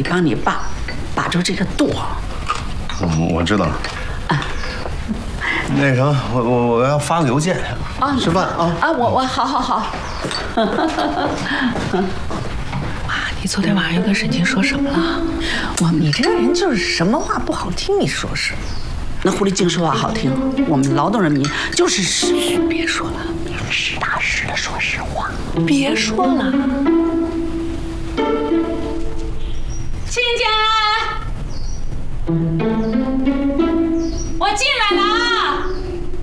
让你爸把住这个度。 我知道了。那什么，我要发个邮件啊，吃饭啊。 我好。 妈，你昨天晚上又跟沈清说什么了？ 你这个人就是什么话不好听，你说是。 那狐狸精说话好听，我们劳动人民就是别说了， 实打实的说实话。 别说了。